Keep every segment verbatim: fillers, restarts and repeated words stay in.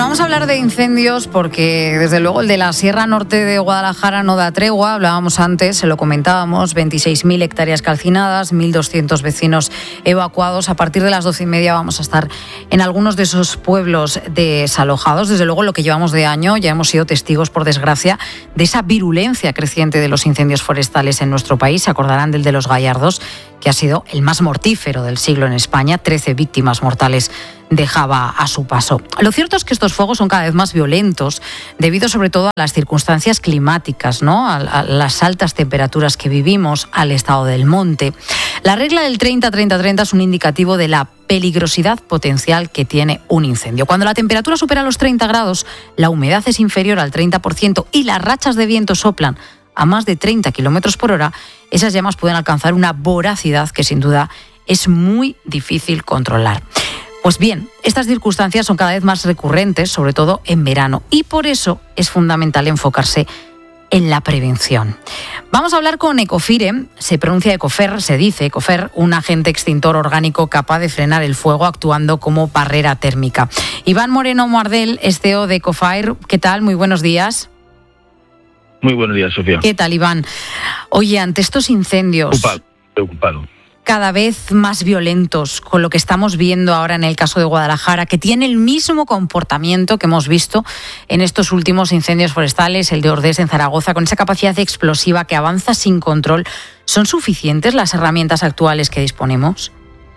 Vamos a hablar de incendios porque, desde luego, el de la Sierra Norte de Guadalajara no da tregua. Hablábamos antes, se lo comentábamos, veintiséis mil hectáreas calcinadas, mil doscientos vecinos evacuados. A partir de las doce y media vamos a estar en algunos de esos pueblos desalojados. Desde luego, lo que llevamos de año, ya hemos sido testigos, por desgracia, de esa virulencia creciente de los incendios forestales en nuestro país. Se acordarán del de los Gallardos, que ha sido el más mortífero del siglo en España. trece víctimas mortales dejaba a su paso. Lo cierto es que estos fuegos son cada vez más violentos, debido sobre todo a las circunstancias climáticas, ¿no? a, a las altas temperaturas que vivimos, al estado del monte. La regla del treinta treinta treinta es un indicativo de la peligrosidad potencial que tiene un incendio. Cuando la temperatura supera los treinta grados, la humedad es inferior al treinta por ciento y las rachas de viento soplan a más de treinta kilómetros por hora, esas llamas pueden alcanzar una voracidad que sin duda es muy difícil controlar. Pues bien, estas circunstancias son cada vez más recurrentes, sobre todo en verano, y por eso es fundamental enfocarse en la prevención. Vamos a hablar con Ecofire, se pronuncia Ecofer, se dice Ecofer, un agente extintor orgánico capaz de frenar el fuego actuando como barrera térmica. Iván Moreno Muardel es C E O de Ecofire. ¿Qué tal? Muy buenos días. Muy buenos días, Sofía. ¿Qué tal, Iván? Oye, ante estos incendios... Preocupado, preocupado. Cada vez más violentos, con lo que estamos viendo ahora en el caso de Guadalajara, que tiene el mismo comportamiento que hemos visto en estos últimos incendios forestales, el de Ordés en Zaragoza, con esa capacidad explosiva que avanza sin control. ¿Son suficientes las herramientas actuales que disponemos?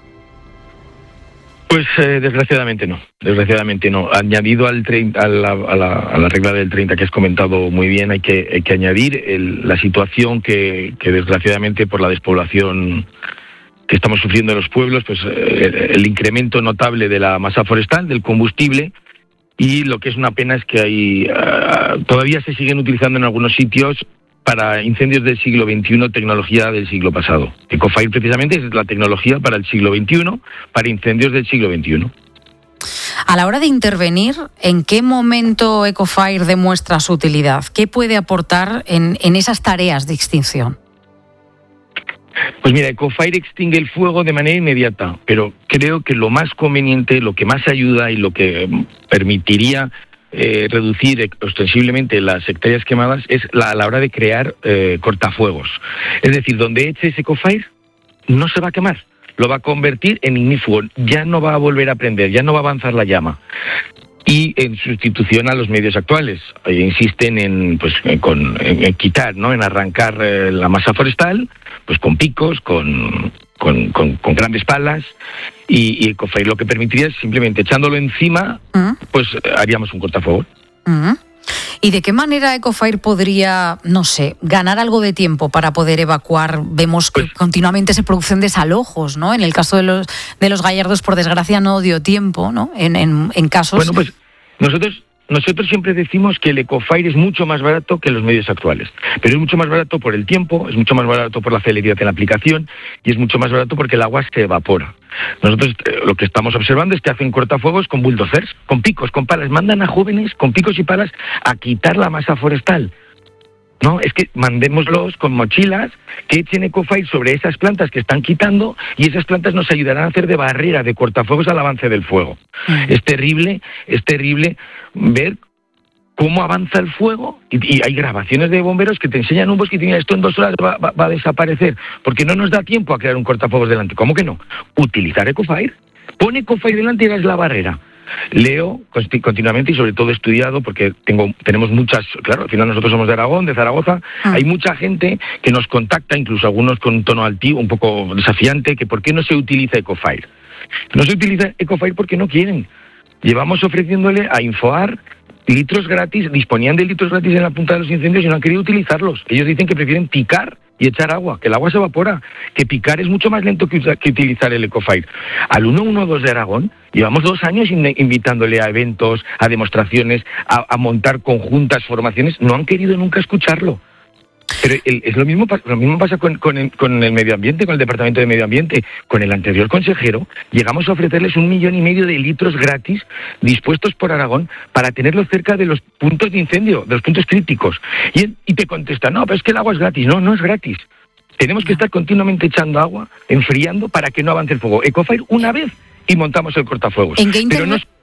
Pues eh, desgraciadamente no, desgraciadamente no. Añadido al treinta, a, la, a, la, a la regla del treinta que has comentado muy bien, hay que, hay que añadir el, la situación que, que desgraciadamente por la despoblación que estamos sufriendo en los pueblos, pues eh, el incremento notable de la masa forestal, del combustible, y lo que es una pena es que hay uh, todavía se siguen utilizando en algunos sitios para incendios del siglo veintiuno, tecnología del siglo pasado. Ecofire precisamente es la tecnología para el siglo veintiuno, para incendios del siglo veintiuno. A la hora de intervenir, ¿en qué momento Ecofire demuestra su utilidad? ¿Qué puede aportar en, en esas tareas de extinción? Pues mira, Ecofire extingue el fuego de manera inmediata, pero creo que lo más conveniente, lo que más ayuda y lo que permitiría Eh, reducir ostensiblemente las hectáreas quemadas es la, a la hora de crear eh, cortafuegos. Es decir, donde eches Ecofire no se va a quemar, lo va a convertir en ignífugo, ya no va a volver a prender, ya no va a avanzar la llama. Y en sustitución a los medios actuales, eh, insisten en, pues, con, en, en quitar, ¿no? en arrancar eh, la masa forestal, pues con picos, con, con, con, con grandes palas, y, y Ecofire lo que permitiría es simplemente echándolo encima, uh-huh. pues haríamos un cortafuegos. Uh-huh. ¿Y de qué manera Ecofire podría, no sé, ganar algo de tiempo para poder evacuar? Vemos que pues, continuamente se producen desalojos, ¿no? En el caso de los de los Gallardos, por desgracia, no dio tiempo, ¿no? En, en, en casos... Bueno, pues nosotros... Nosotros siempre decimos que el Ecofire es mucho más barato que los medios actuales, pero es mucho más barato por el tiempo, es mucho más barato por la celeridad en la aplicación y es mucho más barato porque el agua se evapora. Nosotros eh, lo que estamos observando es que hacen cortafuegos con bulldozers, con picos, con palas, mandan a jóvenes con picos y palas a quitar la masa forestal. No, es que mandémoslos con mochilas que echen Ecofire sobre esas plantas que están quitando y esas plantas nos ayudarán a hacer de barrera, de cortafuegos al avance del fuego. Mm. Es terrible, es terrible ver cómo avanza el fuego y, y hay grabaciones de bomberos que te enseñan un bosque y te dicen esto en dos horas va, va, va a desaparecer porque no nos da tiempo a crear un cortafuegos delante. ¿Cómo que no? Utilizar Ecofire. Pon Ecofire delante y es la barrera. Leo continuamente y sobre todo he estudiado porque tengo tenemos muchas, claro, al final nosotros somos de Aragón, de Zaragoza, ah. hay mucha gente que nos contacta, incluso algunos con un tono altivo, un poco desafiante, que ¿por qué no se utiliza Ecofire? No se utiliza Ecofire porque no quieren. Llevamos ofreciéndole a Infoar litros gratis, disponían de litros gratis en la punta de los incendios y no han querido utilizarlos. Ellos dicen que prefieren picar y echar agua, que el agua se evapora, que picar es mucho más lento que, que utilizar el Ecofire. Al ciento doce de Aragón llevamos dos años in- invitándole a eventos, a demostraciones, a, a montar conjuntas, formaciones, no han querido nunca escucharlo. Pero el, es lo mismo, lo mismo pasa con, con, el, con el medio ambiente, con el Departamento de Medio Ambiente. Con el anterior consejero llegamos a ofrecerles un millón y medio de litros gratis dispuestos por Aragón para tenerlos cerca de los puntos de incendio, de los puntos críticos. Y, y te contesta, no, pero es que el agua es gratis. No, no es gratis. Tenemos que estar continuamente echando agua, enfriando para que no avance el fuego. Ecofire una vez y montamos el cortafuegos. ¿En qué, interve- pero no...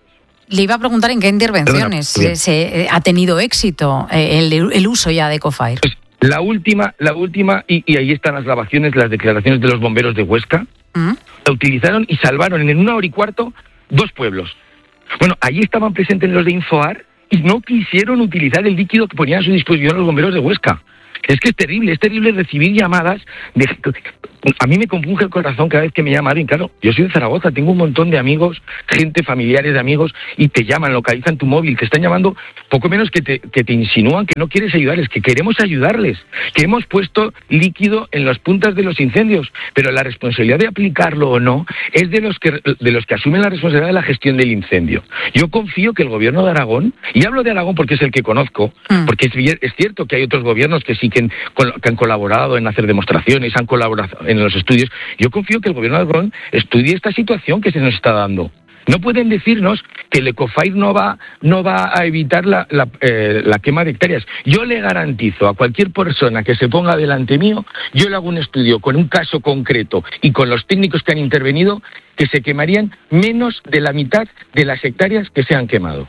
Le iba a preguntar en qué intervenciones se, se ha tenido éxito el, el uso ya de Ecofire. Pues la última, la última y, y ahí están las grabaciones, las declaraciones de los bomberos de Huesca. ¿Mm? La utilizaron y salvaron en una hora y cuarto dos pueblos. Bueno, ahí estaban presentes los de Infoar y no quisieron utilizar el líquido que ponían a su disposición los bomberos de Huesca. Es que es terrible, es terrible recibir llamadas de... A mí me compunge el corazón cada vez que me llama alguien. Claro, yo soy de Zaragoza, tengo un montón de amigos, gente, familiares de amigos, y te llaman, localizan tu móvil, te están llamando poco menos que te, que te insinúan que no quieres ayudarles, que queremos ayudarles, que hemos puesto líquido en las puntas de los incendios, pero la responsabilidad de aplicarlo o no es de los que, de los que asumen la responsabilidad de la gestión del incendio. Yo confío que el gobierno de Aragón, y hablo de Aragón porque es el que conozco, mm. porque es, es cierto que hay otros gobiernos que sí que, en, que han colaborado en hacer demostraciones, han colaborado en los estudios. Yo confío que el gobierno de Aragón estudie esta situación que se nos está dando. No pueden decirnos que el Ecofire no va, no va a evitar la, la, eh, la quema de hectáreas. Yo le garantizo a cualquier persona que se ponga delante mío, yo le hago un estudio con un caso concreto y con los técnicos que han intervenido, que se quemarían menos de la mitad de las hectáreas que se han quemado.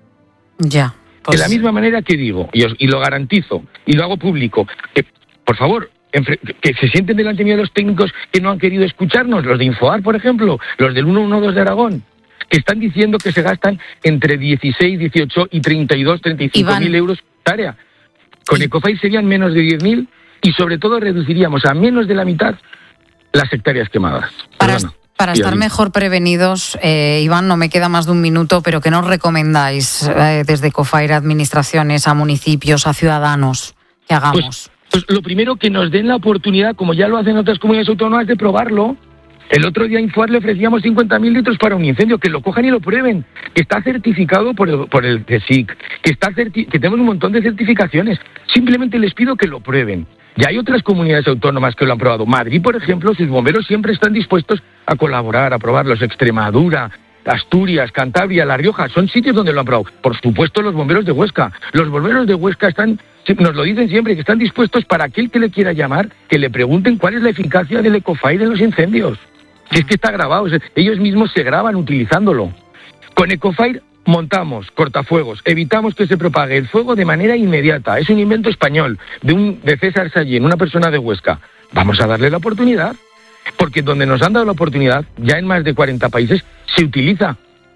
Ya. Pues... De la misma manera que digo, y, os, y lo garantizo, y lo hago público, que, por favor, que se sienten delante mío los técnicos que no han querido escucharnos, los de Infoar, por ejemplo, los del ciento doce de Aragón, que están diciendo que se gastan entre dieciséis, dieciocho y treinta y dos, treinta y cinco mil euros por hectárea. Con Ecofire serían menos de diez mil y sobre todo reduciríamos a menos de la mitad las hectáreas quemadas. Para, para estar mejor prevenidos, eh, Iván, no me queda más de un minuto, pero ¿qué nos recomendáis eh, desde Ecofire a administraciones, a municipios, a ciudadanos que hagamos? Pues, Pues lo primero, que nos den la oportunidad, como ya lo hacen otras comunidades autónomas, de probarlo. El otro día a Infoar le ofrecíamos cincuenta mil litros para un incendio, que lo cojan y lo prueben, que está certificado por el, por el C S I C, que, está certi- que tenemos un montón de certificaciones. Simplemente les pido que lo prueben. Ya hay otras comunidades autónomas que lo han probado. Madrid, por ejemplo, sus bomberos siempre están dispuestos a colaborar, a probarlos. Extremadura, Asturias, Cantabria, La Rioja, son sitios donde lo han probado. Por supuesto, los bomberos de Huesca. Los bomberos de Huesca están... Nos lo dicen siempre, que están dispuestos para aquel que le quiera llamar, que le pregunten cuál es la eficacia del Ecofire en los incendios. Si es que está grabado, ellos mismos se graban utilizándolo. Con Ecofire montamos cortafuegos, evitamos que se propague el fuego de manera inmediata. Es un invento español, de, un, de César Sallén, una persona de Huesca. Vamos a darle la oportunidad, porque donde nos han dado la oportunidad, ya en más de cuarenta países, se utiliza.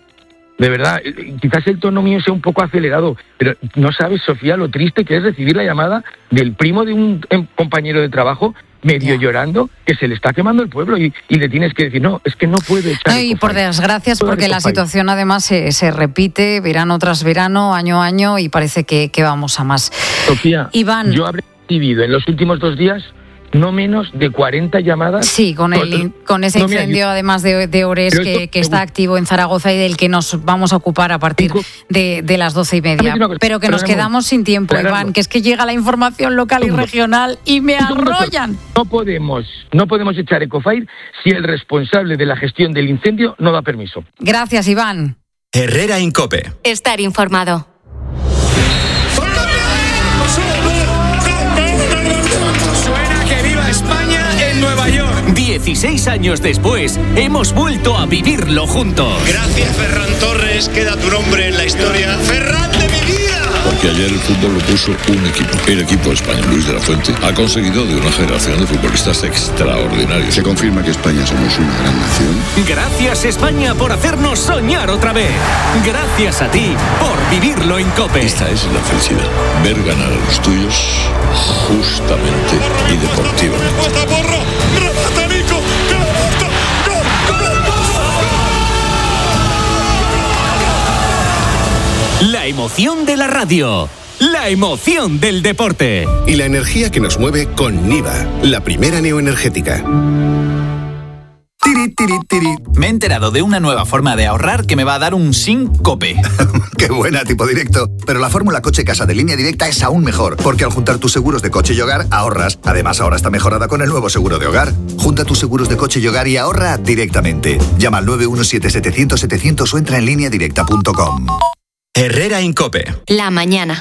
De verdad, quizás el tono mío sea un poco acelerado, pero no sabes, Sofía, lo triste que es recibir la llamada del primo de un compañero de trabajo medio yeah. llorando, que se le está quemando el pueblo y, y le tienes que decir, no, es que no puede echar. No, y por desgracias, porque la situación además se, se repite verano tras verano, año a año, y parece que, que vamos a más. Sofía, Iván, yo habré recibido en los últimos dos días no menos de cuarenta llamadas. Sí, con el con ese no, incendio, mira, además de, de Ores, que, que está activo en Zaragoza y del que nos vamos a ocupar a partir de, de las doce y media. Pero que nos quedamos sin tiempo, Iván, que es que llega la información local y regional y me arrollan. No podemos, no podemos echar Ecofire si el responsable de la gestión del incendio no da permiso. Gracias, Iván. Herrera en COPE. Estar informado. dieciséis años después, hemos vuelto a vivirlo juntos. Gracias, Ferran Torres, queda tu nombre en la historia. ¡Ferran de mi vida! Porque ayer el fútbol lo puso un equipo. El equipo español, Luis de la Fuente, ha conseguido de una generación de futbolistas extraordinarios. Se confirma que España somos una gran nación. Gracias, España, por hacernos soñar otra vez. Gracias a ti por vivirlo en COPE. Esta es la felicidad. Ver ganar a los tuyos justamente y deportivamente. La emoción de la radio. La emoción del deporte. Y la energía que nos mueve con Niva, la primera neoenergética. Tiri, tiri, tiri. Me he enterado de una nueva forma de ahorrar que me va a dar un síncope. ¡Qué buena, tipo directo! Pero la fórmula coche casa de Línea Directa es aún mejor, porque al juntar tus seguros de coche y hogar, ahorras. Además, ahora está mejorada con el nuevo seguro de hogar. Junta tus seguros de coche y hogar y ahorra directamente. Llama al nueve uno siete setecientos setecientos o entra en línea directa punto com. Herrera en COPE. La mañana.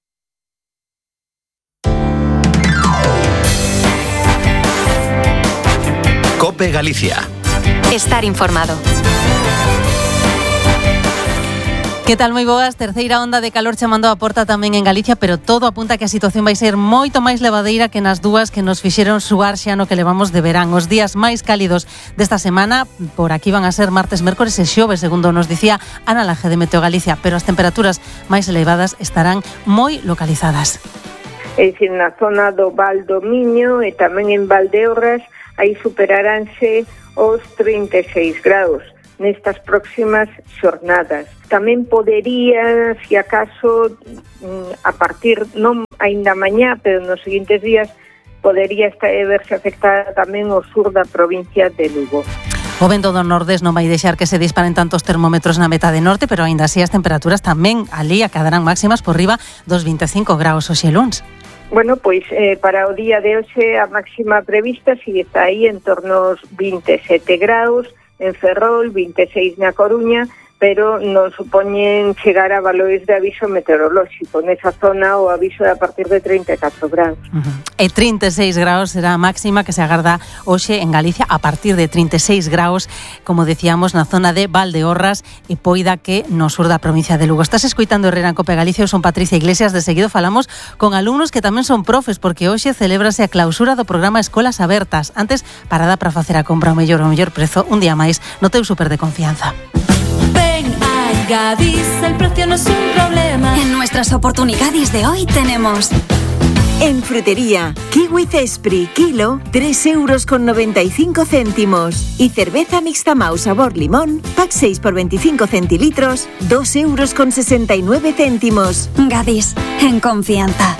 COPE Galicia. Estar informado. Que tal, moi boas? Terceira onda de calor chamando a porta tamén en Galicia, pero todo apunta que a situación vai ser moito máis levadeira que nas dúas que nos fixeron suar xa no que levamos de verán. Os días máis cálidos desta semana por aquí van a ser martes, mércores e xoves, segundo nos dicía Ana Laje de Meteo Galicia, pero as temperaturas máis elevadas estarán moi localizadas. É dicir, na zona do Val do Miño e tamén en Valdeorras, aí superaránse os trinta e seis graus nestas próximas xornadas. Tamén podería, se acaso, a partir, non aínda mañá, pero nos seguintes días, podería estar, verse afectada tamén o sur da provincia de Lugo. O vento do nordés non vai deixar que se disparen tantos termómetros na metade norte, pero aínda así as temperaturas tamén ali acadarán máximas por riba dos vinte e cinco graus hoxe luns. Bueno, pois eh, para o día de hoxe a máxima prevista sigue está aí en torno aos vinte e sete graus, en Ferrol, vinte e seis na Coruña, pero non supoñen chegar a valores de aviso meteorolóxico. Nesa zona o aviso é a partir de trinta e catro graus. Uh-huh. E trinta e seis graus será a máxima que se agarda hoxe en Galicia a partir de trinta e seis graus, como decíamos, na zona de Valdeorras e poida que no sur da provincia de Lugo. Estás escoitando Herrera en Cope Galicia, eu son Patricia Iglesias. De seguido falamos con alumnos que tamén son profes, porque hoxe celébrase a clausura do programa Escolas Abertas. Antes, parada para facer a compra ao mellor o mellor prezo un día máis no teu súper de confianza. Gadis, el precio no es un problema. En nuestras oportunidades de hoy tenemos... En frutería, kiwi Cespri, kilo, tres euros con noventa y cinco céntimos. Y cerveza mixta Mau sabor limón, pack seis por veinticinco centilitros, dos euros con sesenta y nueve céntimos. Gadis, en confianza.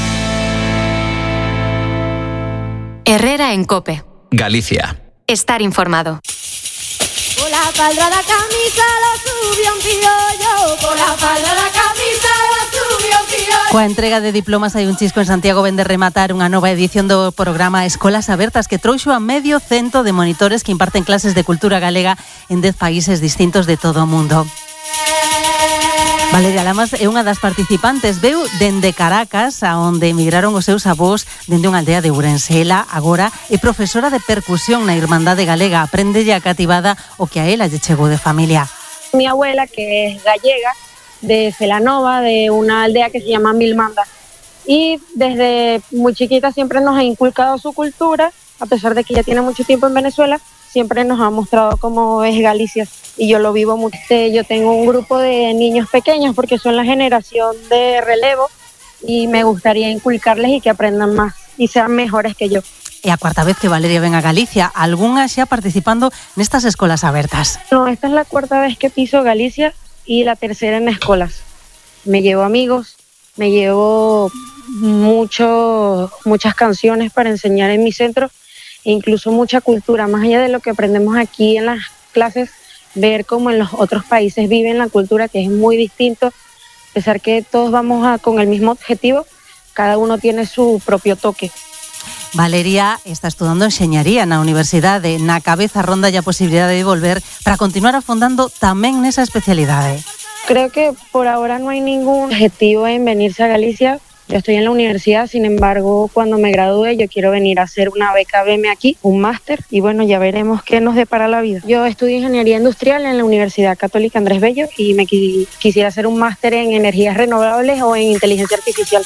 Herrera en Cope. Galicia. Estar informado. Por la falda la camisa lo subió un piollo, por la falda la camisa lo subió un piollo. Coa entrega de diplomas hai un chisco en Santiago vende rematar unha nova edición do programa Escolas Abertas que trouxo a medio cento de monitores que imparten clases de cultura galega en dez países distintos de todo o mundo. Valeria Lamas é unha das participantes, veu dende Caracas, a onde emigraron os seus avós dende unha aldea de Ourense. Ela agora é profesora de percusión na Irmandade Galega, aprende a cativada o que a ela lle chegou de familia. Mi abuela, que es gallega, de Celanova, de una aldea que se llama Milmanda, y desde muy chiquita siempre nos ha inculcado su cultura, a pesar de que ya tiene mucho tiempo en Venezuela, siempre nos ha mostrado cómo es Galicia y yo lo vivo mucho. Yo tengo un grupo de niños pequeños porque son la generación de relevo y me gustaría inculcarles y que aprendan más y sean mejores que yo. É a cuarta vez que Valeria ven a Galicia, algunha xa participando nestas escolas abertas. No, esta es la cuarta vez que piso Galicia y la tercera en escuelas. Me llevo amigos, me llevo mucho, muchas canciones para enseñar en mi centro e incluso mucha cultura, más allá de lo que aprendemos aquí en las clases, ver cómo en los otros países viven la cultura, que es muy distinto, a pesar que todos vamos a, con el mismo objetivo, cada uno tiene su propio toque. Valeria está estudando enxeñaría na universidade, na cabeza ronda a posibilidade de volver para continuar afondando tamén nesa especialidade. Creo que por ahora no hay ningún objetivo en venirse a Galicia. Yo estoy en la universidad, sin embargo, cuando me gradúe yo quiero venir a hacer una beca B M aquí, un máster, y bueno, ya veremos qué nos depara la vida. Yo estudio Ingeniería Industrial en la Universidad Católica Andrés Bello y me qu- quisiera hacer un máster en energías renovables o en inteligencia artificial.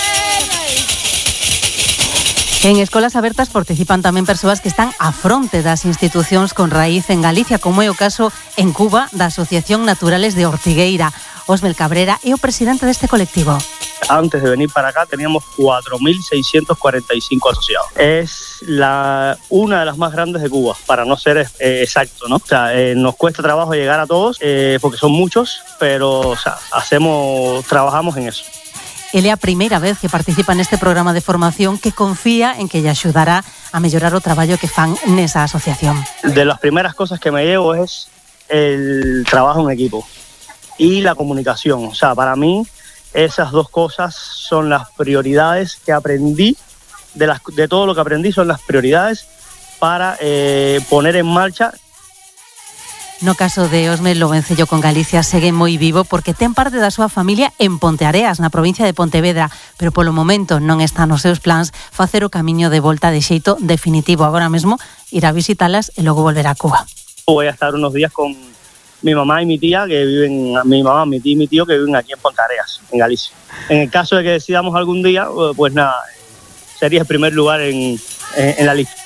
En Escolas Abertas participan tamén persoas que están á fronte das institucións con raíz en Galicia, como é o caso en Cuba da Asociación Naturales de Ortigueira. Osmel Cabrera é o presidente deste colectivo. Antes de venir para acá teníamos cuatro mil seiscientos cuarenta y cinco asociados. Es la, una de las más grandes de Cuba, para no ser eh, exacto, ¿no? O sea, eh, nos cuesta trabajo llegar a todos eh, porque son muchos, pero o sea, hacemos, trabajamos en eso. Ele é a primeira vez que participa neste programa de formación que confía en que lle axudará a mellorar o traballo que fan nesa asociación. De las primeras cosas que me llevo es el trabajo en equipo y la comunicación. O sea, para mí esas dos cosas son las prioridades que aprendí, de, las, de todo lo que aprendí son las prioridades para eh, poner en marcha. No caso de Osmel, o vencello con Galicia segue moi vivo porque ten parte da súa familia en Ponteareas, na provincia de Pontevedra, pero polo momento non está nos seus plans facer o camiño de volta de xeito definitivo. Agora mesmo ir a visitalas e logo volver a Cuba. Voy a estar unos días con, mi mamá y mi tía que viven, mi mamá, mi tía y mi tío que viven aquí en Pontareas, en Galicia. En el caso de que decidamos algún día, pues nada, sería el primer lugar en, en, en la lista.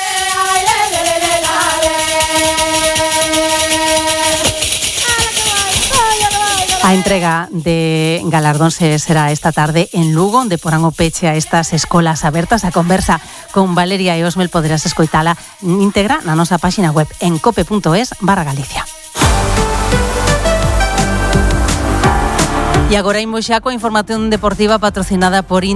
A entrega de galardón se será esta tarde en Lugo, onde porán o peche a estas escolas abertas. A conversa con Valeria e Osmel poderás escoitala íntegra na nosa páxina web en cope punto es barra Galicia. E agora imos xa coa información deportiva patrocinada por